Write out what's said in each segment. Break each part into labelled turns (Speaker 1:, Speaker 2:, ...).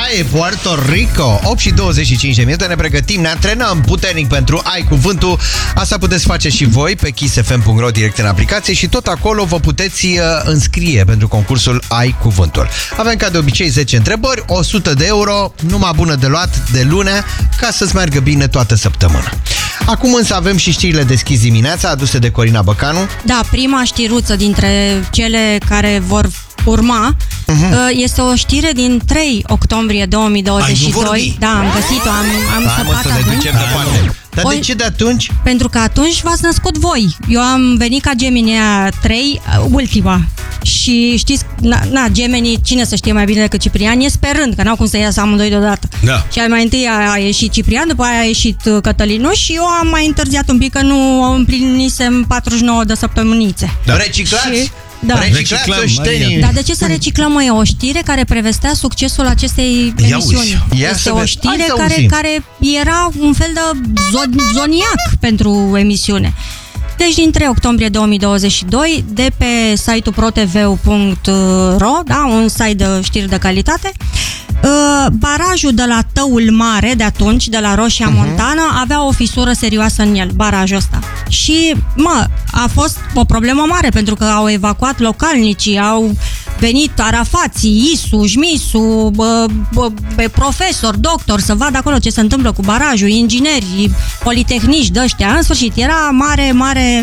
Speaker 1: Hawaii, Puerto Rico. 8 și 25 de minute, ne pregătim, ne antrenăm puternic pentru Ai Cuvântul. Asta puteți face și voi pe kissfm.ro, direct în aplicație, și tot acolo vă puteți înscrie pentru concursul Ai Cuvântul. Avem ca de obicei 10 întrebări, 100 de euro, numai bună de luat de lună, ca să-ți meargă bine toată săptămâna. Acum însă avem și știrile de Schis dimineața, aduse de Corina Băcanu.
Speaker 2: Da, prima știruță dintre cele care vor urma este o știre din 3 octombrie 2022. Da, am găsit-o, am săpat atunci.
Speaker 1: Dar de ce de atunci?
Speaker 2: Pentru că atunci v-ați născut voi. Eu am venit ca Gemini 3, ultima. Și știți, Gemini, cine să știe mai bine decât Ciprian, e sperând, că n-au cum să iasă amândoi deodată. Da. Și mai întâi a ieșit Ciprian, după aia a ieșit Cătălinu și eu am mai întârziat un pic, că nu împlinisem 49 de săptămânițe.
Speaker 1: Da. Reciclați?
Speaker 2: Și, da.
Speaker 1: Reciclăm.
Speaker 2: Dar de ce să reciclăm? E o știre care prevestea succesul acestei emisiuni. Este o știre care era un fel de zoniac pentru emisiune. Deci din 3 octombrie 2022, de pe site-ul protv.ro, da, un site de știri de calitate, barajul de la Tăul Mare de atunci, de la Roșia Montană, avea o fisură serioasă în el, barajul ăsta. Și, a fost o problemă mare, pentru că au evacuat localnicii, au venit arafații, ISU, JMISU, profesori, doctori, să vadă acolo ce se întâmplă cu barajul, ingineri, politehnici de ăștia. În sfârșit, era mare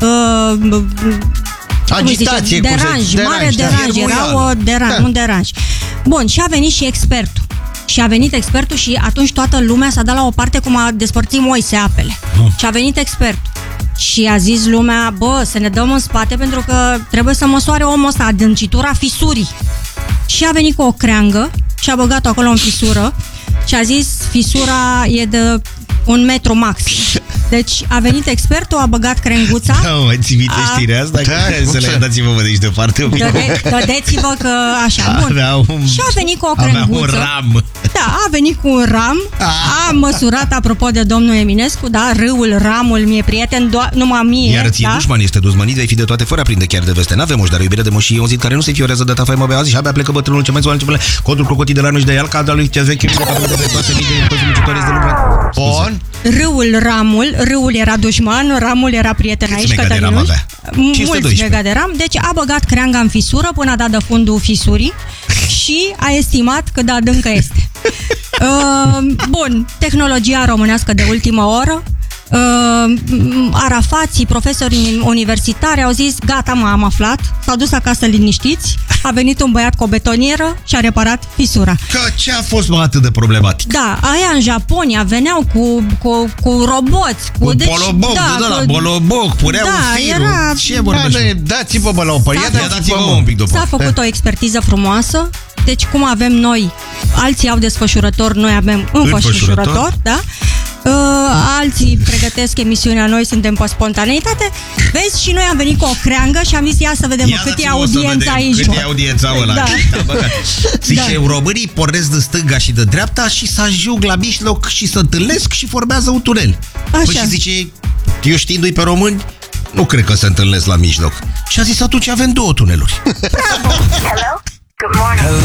Speaker 1: agitație,
Speaker 2: deranj, era un deranj. Bun, și a venit și expertul. Și a venit expertul și atunci toată lumea s-a dat la o parte cum a despărțit Moise apele. Și a venit expertul. Și a zis lumea, să ne dăm în spate pentru că trebuie să măsoare omul ăsta adâncitura fisurii. Și a venit cu o creangă și a băgat-o acolo în fisură și a zis, fisura e de 1 metru maxim. Deci a venit expertul, a băgat crenguța.
Speaker 3: Da, mai ții minte știrea asta? Să le dați-vă de aici departe.
Speaker 2: Dădeți-vă că așa, bun. Și a venit cu o crenguță.
Speaker 3: Avea un ram.
Speaker 2: Da, a venit cu un ram. A măsurat, apropo de domnul Eminescu, da, râul, ramul, mi-e prieten, numai mie.
Speaker 3: Iar ție dușman este duzmănit, vei fi de toate fără aprinde chiar de veste. N-avem moș, dar iubire de moșie, un zid care nu se fiorează de ta faimă pe azi și abia plecă bătrânul ce mai zoal începele. Codul crocotii de la noi de el, cadrul lui ce vechi,
Speaker 1: Bun.
Speaker 2: Râul era dușman, ramul era prieten aici, Cătălinuș. Mulți mega de ram. Deci a băgat creanga în fisură până a dat de fundul fisurii și a estimat cât de adâncă este. Bun, tehnologia românească de ultimă oră. Arafații, profesori universitari au zis, gata, am aflat, s-au dus acasă liniștiți, a venit un băiat cu o betonieră și a reparat fisura.
Speaker 3: Că ce a fost atât de problematic?
Speaker 2: Da, aia în Japonia veneau cu roboți,
Speaker 3: cu boloboc, la boloboc, puneau firul. Ce vorbești?
Speaker 1: Dați-vă la o
Speaker 2: S-a făcut o expertiză frumoasă. Deci cum avem noi, alții au desfășurător, noi avem înfășurător, da? Alții pregătesc emisiunea, noi suntem pe spontaneitate. Vezi, și noi am venit cu o creangă și am zis, ia să vedem cât e audiența aici.
Speaker 3: Cât e audiența ăla. Da. Zice, românii pornesc de stânga și de dreapta și să ajung la mijloc și să întâlnesc și formează un tunel. Așa. Păi și zice, eu știindu-i pe români, nu cred că se întâlnesc la mijloc. Și a zis, atunci avem 2 tuneluri.
Speaker 2: Bravo!
Speaker 4: Hello? Good morning.